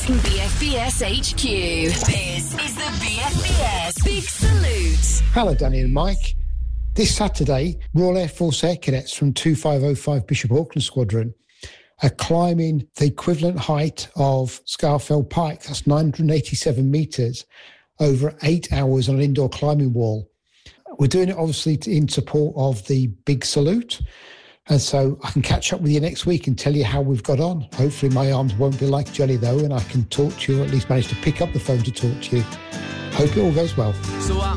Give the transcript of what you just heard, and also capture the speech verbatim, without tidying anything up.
from B F B S H Q. This is the B F B S Big Salute. Hello, Danny and Mike. This Saturday, Royal Air Force Air Cadets from two five oh five Bishop Auckland Squadron are climbing the equivalent height of Scafell Pike. That's nine hundred eighty-seven metres over eight hours on an indoor climbing wall. We're doing it obviously in support of the Big Salute. And so I can catch up with you next week and tell you how we've got on. Hopefully my arms won't be like jelly though, and I can talk to you, or at least manage to pick up the phone to talk to you. Hope it all goes well. So I